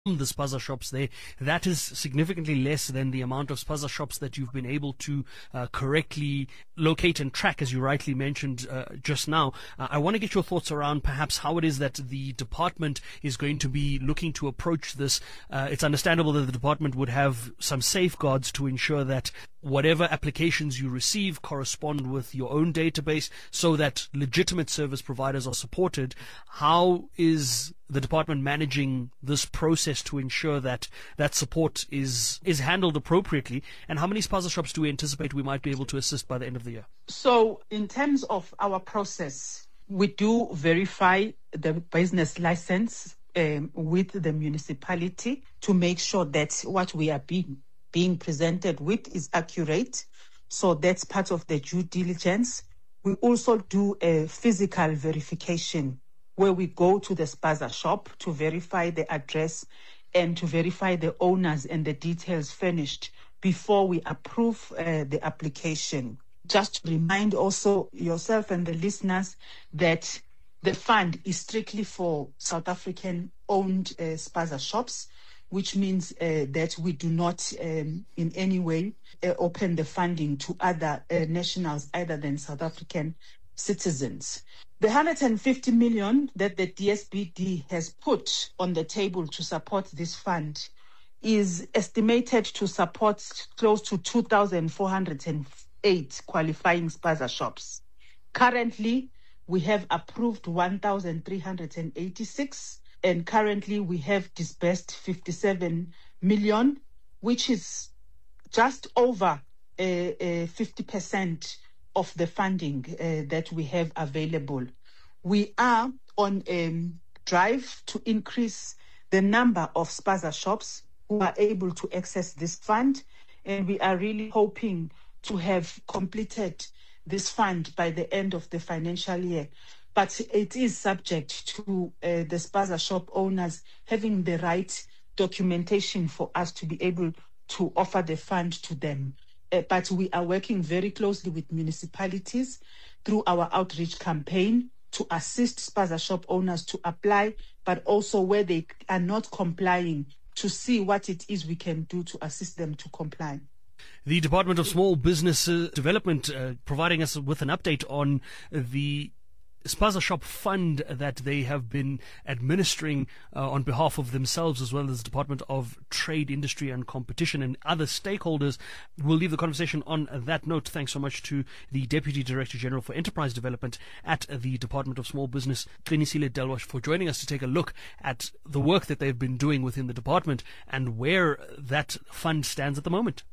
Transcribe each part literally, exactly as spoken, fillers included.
the spaza shops there. That is significantly less than the amount of spaza shops that you've been able to uh, correctly locate and track, as you rightly mentioned uh, just now. Uh, I want to get your thoughts around perhaps how it is that the department is going to be looking to approach this. Uh, it's understandable that the department would have some safeguards to ensure that whatever applications you receive correspond with your own database so that legitimate service providers are supported. How is the department managing this process to ensure that that support is is handled appropriately? And how many spaza shops do we anticipate we might be able to assist by the end of the year? So in terms of our process, we do verify the business license um, with the municipality to make sure that what we are being being presented with is accurate. So that's part of the due diligence. We also do a physical verification where we go to the spaza shop to verify the address and to verify the owners and the details furnished before we approve uh, the application. Just to remind also yourself and the listeners that the fund is strictly for South African owned uh, spaza shops, which means uh, that we do not um, in any way uh, open the funding to other uh, nationals other than South African citizens. The one hundred fifty million that the D S B D has put on the table to support this fund is estimated to support close to two thousand four hundred eight qualifying spaza shops. Currently, we have approved one thousand three hundred eighty-six, and currently we have disbursed fifty-seven million, which is just over uh, uh, fifty percent of the funding uh, that we have available. We are on a drive to increase the number of spaza shops who are able to access this fund, and we are really hoping to have completed this fund by the end of the financial year. But it is subject to uh, the spaza shop owners having the right documentation for us to be able to offer the fund to them. Uh, but we are working very closely with municipalities through our outreach campaign to assist spaza shop owners to apply, but also where they are not complying, to see what it is we can do to assist them to comply. The Department of Small Business Development uh, providing us with an update on the spaza shop fund that they have been administering uh, on behalf of themselves, as well as the Department of Trade, Industry and Competition and other stakeholders. We'll leave the conversation on that note. Thanks so much to the Deputy Director General for Enterprise Development at the Department of Small Business, Qinisile Delwash, for joining us to take a look at the work that they've been doing within the department and where that fund stands at the moment.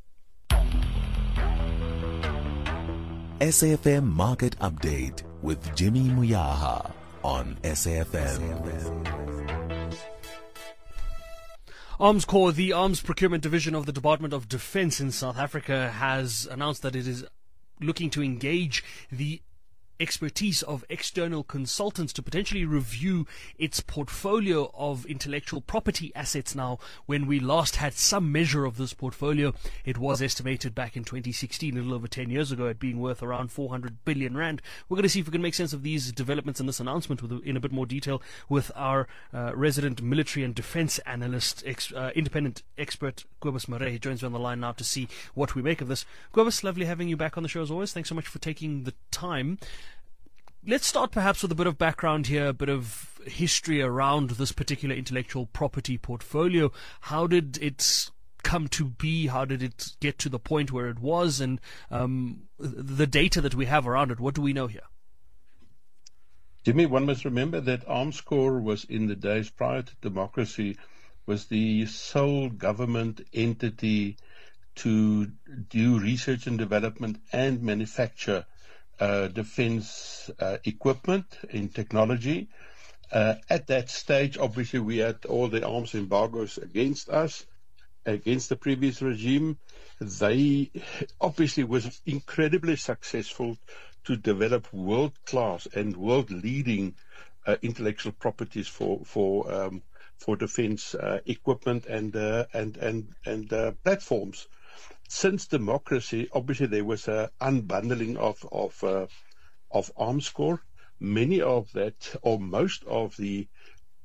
S A F M Market Update with Jimmy Muyaha on S A F M. Armscor, the Arms Procurement Division of the Department of Defence in South Africa, has announced that it is looking to engage the expertise of external consultants to potentially review its portfolio of intellectual property assets. Now, when we last had some measure of this portfolio, it was estimated back in twenty sixteen, a little over ten years ago, at being worth around four hundred billion rand. We're going to see if we can make sense of these developments and this announcement with, in a bit more detail with our uh, resident military and defense analyst, ex, uh, independent expert, Kobus Maree. He joins me on the line now to see what we make of this. Kobus, lovely having you back on the show as always. Thanks so much for taking the time. Let's start perhaps with a bit of background here, a bit of history around this particular intellectual property portfolio. How did it come to be? How did it get to the point where it was? And um, the data that we have around it, what do we know here? Jimmy, one must remember that Armscor was, in the days prior to democracy, was the sole government entity to do research and development and manufacture Uh, defense uh, equipment in technology. Uh, at that stage, obviously, we had all the arms embargoes against us, against the previous regime. They obviously was incredibly successful to develop world-class and world-leading uh, intellectual properties for for um, for defense uh, equipment and uh, and and and uh, platforms. Since democracy, obviously there was an unbundling of of uh, of Armscor. Many of that, or most of the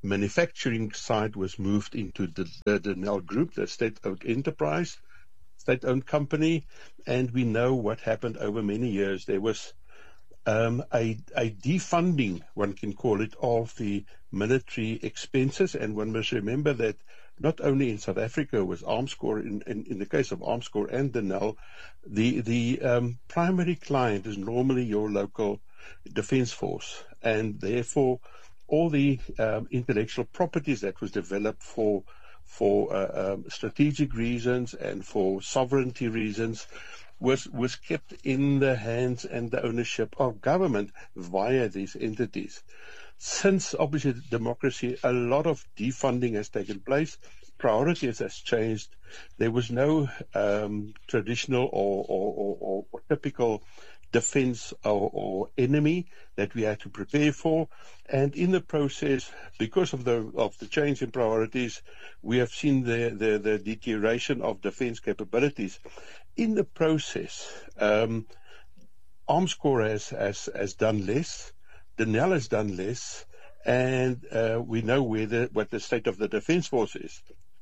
manufacturing side was moved into the, the Denel Group, the state-owned enterprise, state-owned company, and we know what happened over many years. There was um, a, a defunding, one can call it, of the military expenses, and one must remember that not only in South Africa was Armscor, in, in, in the case of Armscor and Denel, the, the um, primary client is normally your local defense force, and therefore all the um, intellectual properties that was developed for for uh, um, strategic reasons and for sovereignty reasons was was kept in the hands and the ownership of government via these entities. Since obviously democracy, a lot of defunding has taken place. Priorities has changed. There was no um, traditional or, or, or, or typical defense or, or enemy that we had to prepare for, and in the process, because of the of the change in priorities, we have seen the the, the deterioration of defense capabilities. In the process, um, Armscor has, has has done less, Denel has done less, and uh, we know where the, what the state of the defense force is.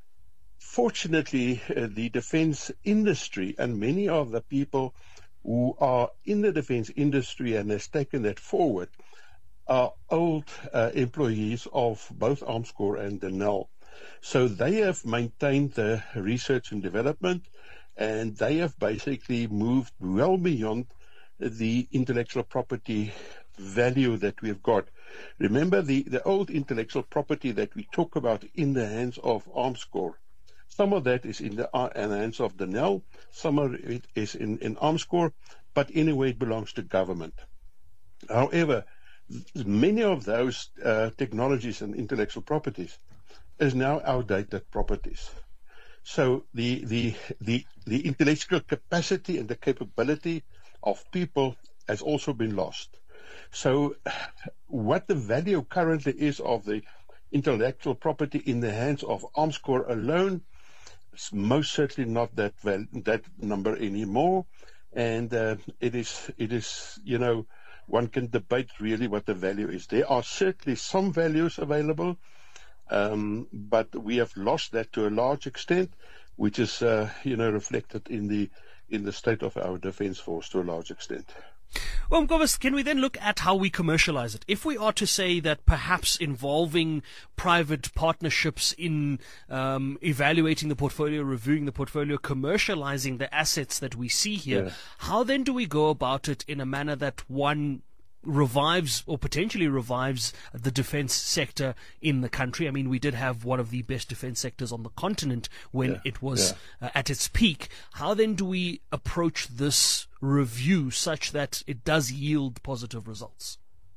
Fortunately, uh, the defense industry and many of the people who are in the defense industry and has taken that forward are old uh, employees of both Armscor and Denel. So they have maintained the research and development, and they have basically moved well beyond the intellectual property value that we've got. Remember, the, the old intellectual property that we talk about in the hands of Armscor, some of that is in the, uh, in the hands of Denel, some of it is in, in Armscor, but anyway, it belongs to government. However, many of those uh, technologies and intellectual properties is now outdated properties. So the, the, the, the intellectual capacity and the capability of people has also been lost. So what the value currently is of the intellectual property in the hands of Armscor alone, it's most certainly not that well, that number anymore, and uh, it is it is you know one can debate really what the value is. There are certainly some values available, um, but we have lost that to a large extent, which is uh, you know reflected in the in the state of our defense force to a large extent. Well, Mgomas, can we then look at how we commercialize it? If we are to say that perhaps involving private partnerships in um, evaluating the portfolio, reviewing the portfolio, commercializing the assets that we see here, yeah. How then do we go about it in a manner that one revives or potentially revives the defense sector in the country? I mean, we did have one of the best defense sectors on the continent when yeah. it was yeah. uh, at its peak. How then do we approach this review such that it does yield positive results?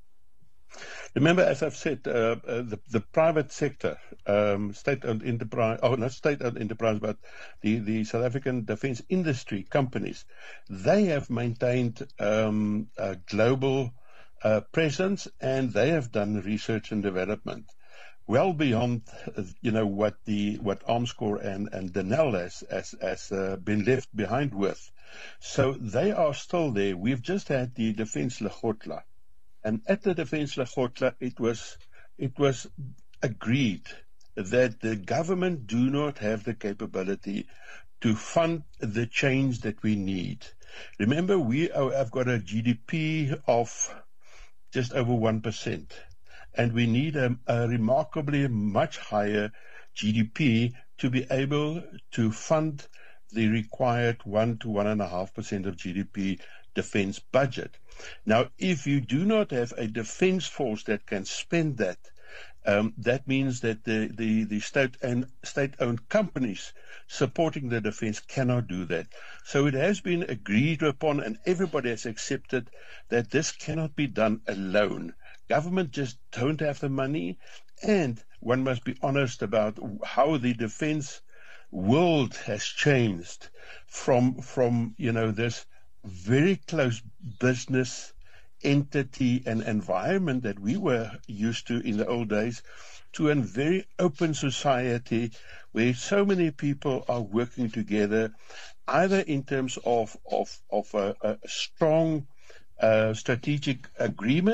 Remember, as I've said, uh, uh, the, the private sector, um, state-owned enterprise, oh, not state-owned enterprise, but the, the South African defense industry companies, they have maintained um, a global uh, presence, and they have done research and development well beyond, uh, you know, what the what Armscor and and Denel has has, has uh, been left behind with. So they are still there. We've just had the Defence Lekgotla. And at the Defence Lekgotla, it was it was agreed that the government do not have the capability to fund the change that we need. Remember, we have got a G D P of just over one percent, and we need a, a remarkably much higher G D P to be able to fund the required one to one and a half percent of G D P defense budget. Now, if you do not have a defense force that can spend that, um, that means that the, the, the state and state-owned companies supporting the defense cannot do that. So it has been agreed upon, and everybody has accepted that this cannot be done alone. Government just don't have the money, and one must be honest about how the defense world has changed from, from you know, this very close business entity and environment that we were used to in the old days to a very open society where so many people are working together, either in terms of, of, of a, a strong uh, strategic agreements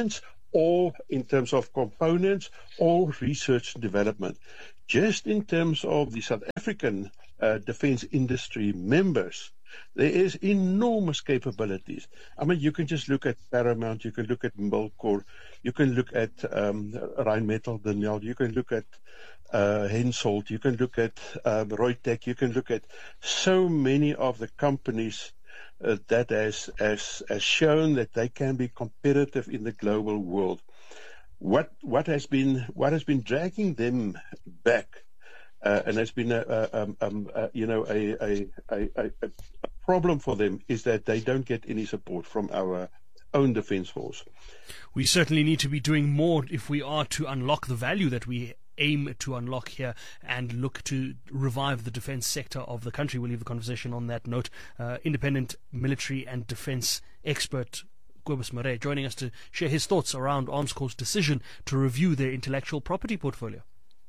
or in terms of components, or research and development. Just in terms of the South African uh, defense industry members, there is enormous capabilities. I mean, you can just look at Paramount, you can look at Milcor, you can look at um, Rheinmetall, Denel, you can look at uh, Hensoldt, you can look at um, Reutech, you can look at so many of the companies uh, that has, has, has shown that they can be competitive in the global world. What what has been what has been dragging them back, uh, and has been a, a, um, um, uh, you know a a, a a a problem for them, is that they don't get any support from our own defence force. We certainly need to be doing more if we are to unlock the value that we aim to unlock here and look to revive the defence sector of the country. We'll leave the conversation on that note. Uh, independent military and defence expert Cobus Maree joining us to share his thoughts around Armscor's decision to review their intellectual property portfolio.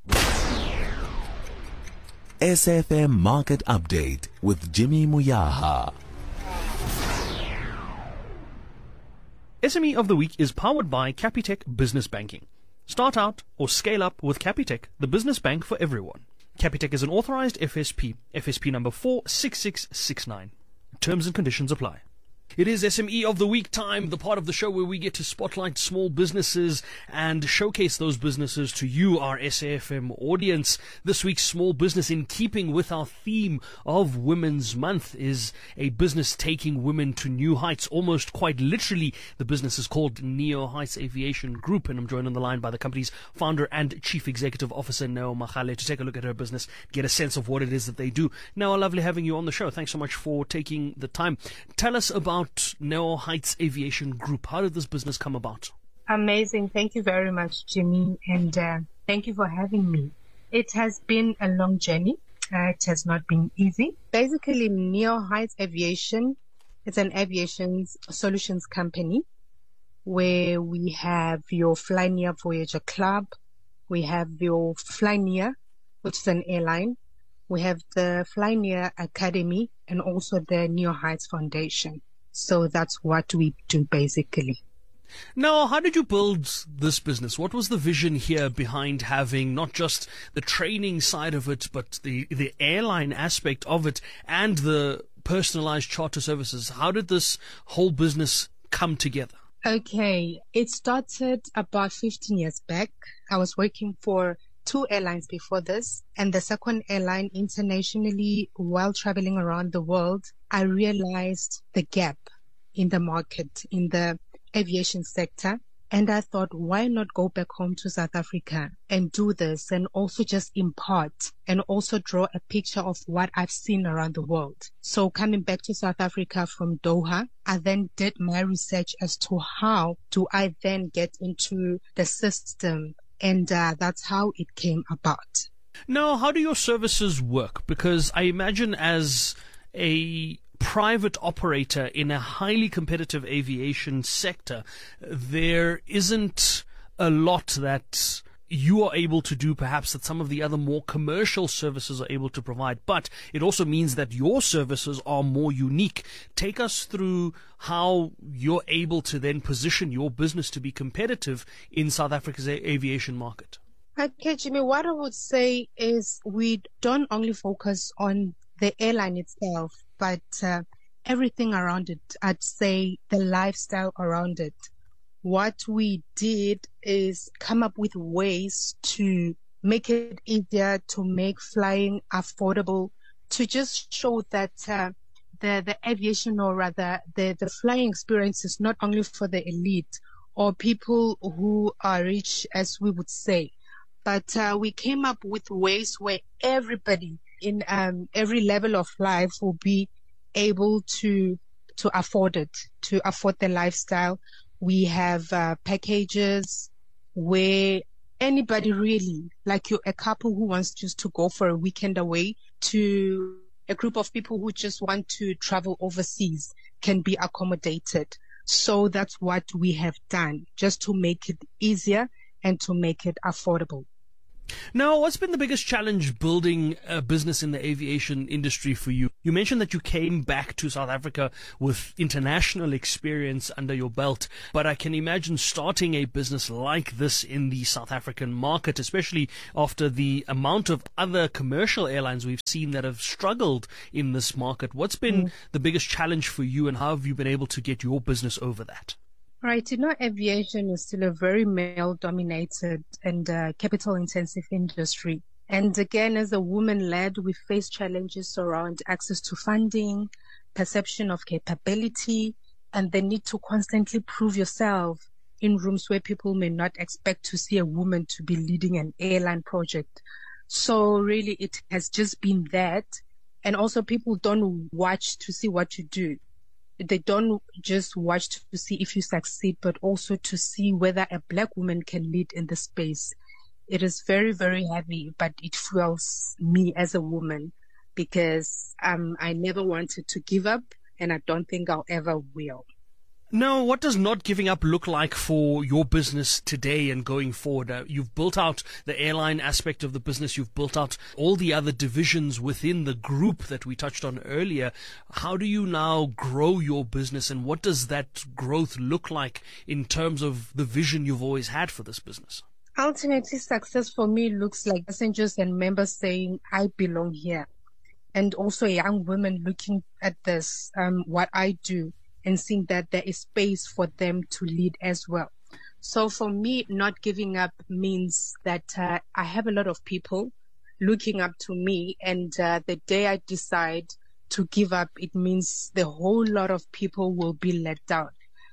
S F M Market Update with Jimmy Muyaha. S M E of the Week is powered by Capitec Business Banking. Start out or scale up with Capitec, the business bank for everyone. Capitec is an authorized F S P, F S P number four six six six nine. Terms and conditions apply. It is S M E of the Week time, the part of the show where we get to spotlight small businesses and showcase those businesses to you, our S A F M audience. This week's small business, in keeping with our theme of Women's Month, is a business taking women to new heights. Almost quite literally, the business is called Neo Heights Aviation Group, and I'm joined on the line by the company's founder and Chief Executive Officer, Neo Magale, to take a look at her business, get a sense of what it is that they do. Neo, lovely having you on the show. Thanks so much for taking the time. Tell us about Neo Heights Aviation Group. How did this business come about? Amazing. Thank you very much, Jimmy, and uh, thank you for having me. It has been a long journey. Uh, it has not been easy. Basically, Neo Heights Aviation is an aviation solutions company where we have your Flyneer Voyager Club, we have your Flyneer, which is an airline, we have the Flyneer Academy, and also the Neo Heights Foundation. So that's what we do basically. Now, how did you build this business? What was the vision here behind having not just the training side of it, but the, the airline aspect of it and the personalized charter services? How did this whole business come together? Okay, it started about fifteen years back. I was working for two airlines before this, and the second airline internationally, while traveling around the world, I realized the gap in the market, in the aviation sector. And I thought, why not go back home to South Africa and do this and also just impart and also draw a picture of what I've seen around the world. So coming back to South Africa from Doha, I then did my research as to how do I then get into the system. And uh, that's how it came about. Now, how do your services work? Because I imagine as a private operator in a highly competitive aviation sector, there isn't a lot that you are able to do, perhaps, that some of the other more commercial services are able to provide. But it also means that your services are more unique. Take us through how you're able to then position your business to be competitive in South Africa's a- aviation market. Okay, Jimmy, what I would say is we don't only focus on the airline itself, but uh, everything around it. I'd say the lifestyle around it. What we did is come up with ways to make it easier, to make flying affordable, to just show that uh, the, the aviation, or rather the, the flying experience, is not only for the elite or people who are rich, as we would say, but uh, we came up with ways where everybody in um, every level of life will be able to to afford it, to afford the lifestyle. We have uh, packages where anybody really, like you, a couple who wants just to go for a weekend away, to a group of people who just want to travel overseas, can be accommodated. So that's what we have done, just to make it easier and to make it affordable. Now, what's been the biggest challenge building a business in the aviation industry for you? You mentioned that you came back to South Africa with international experience under your belt, but I can imagine starting a business like this in the South African market, especially after the amount of other commercial airlines we've seen that have struggled in this market. What's been mm. the biggest challenge for you, and how have you been able to get your business over that? Right. You know, aviation is still a very male-dominated and uh, capital-intensive industry. And again, as a woman-led, we face challenges around access to funding, perception of capability, and the need to constantly prove yourself in rooms where people may not expect to see a woman to be leading an airline project. So really, it has just been that. And also, people don't watch to see what you do. They don't just watch to see if you succeed, but also to see whether a black woman can lead in the space. It is very, very heavy, but it fuels me as a woman because um, I never wanted to give up, and I don't think I'll ever will. Now, what does not giving up look like for your business today and going forward? Uh, you've built out the airline aspect of the business. You've built out all the other divisions within the group that we touched on earlier. How do you now grow your business, and what does that growth look like in terms of the vision you've always had for this business? Ultimately, success for me looks like passengers and members saying, I belong here. And also young women looking at this, um, what I do, and seeing that there is space for them to lead as well. So for me, not giving up means that uh, I have a lot of people looking up to me, and uh, the day I decide to give up, it means the whole lot of people will be let down.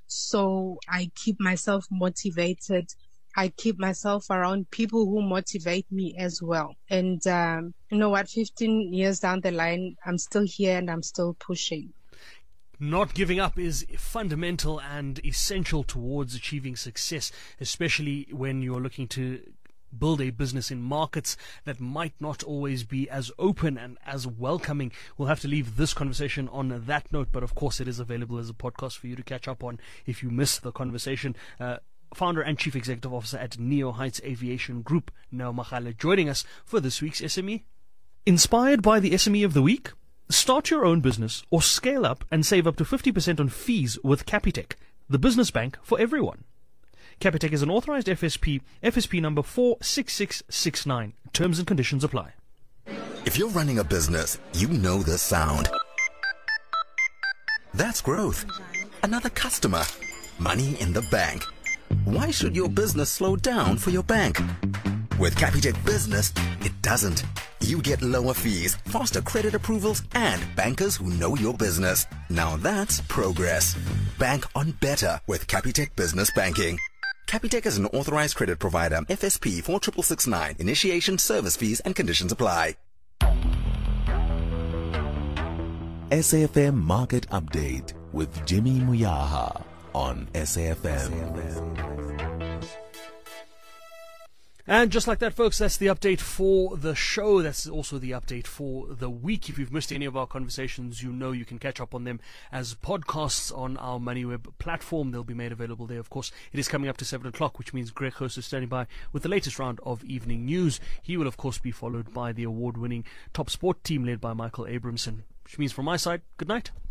So I keep myself motivated. I keep myself around people who motivate me as well. And um, you know what, fifteen years down the line, I'm still here and I'm still pushing. Not giving up is fundamental and essential towards achieving success, especially when you're looking to build a business in markets that might not always be as open and as welcoming. We'll have to leave this conversation on that note, but of course it is available as a podcast for you to catch up on if you miss the conversation. Uh, Founder and Chief Executive Officer at Neo Heights Aviation Group, Neo Magale, joining us for this week's S M E. Inspired by the S M E of the week? Start your own business or scale up and save up to fifty percent on fees with Capitec, the business bank for everyone. Capitec is an authorized F S P, F S P number four six six six nine. Terms and conditions apply. If you're running a business, you know this sound. That's growth. Another customer. Money in the bank. Why should your business slow down for your bank? With Capitec Business, it doesn't. You get lower fees, faster credit approvals, and bankers who know your business. Now that's progress. Bank on better with Capitec Business Banking. Capitec is an authorized credit provider. F S P four six six nine. Initiation, service fees, and conditions apply. S A F M Market Update with Jimmy Muyaha on S A F M. And just like that, folks, that's the update for the show. That's also the update for the week. If you've missed any of our conversations, you know you can catch up on them as podcasts on our MoneyWeb platform. They'll be made available there, of course. It is coming up to seven o'clock, which means Greg Host is standing by with the latest round of evening news. He will, of course, be followed by the award-winning Top Sport team led by Michael Abramson, which means from my side, good night.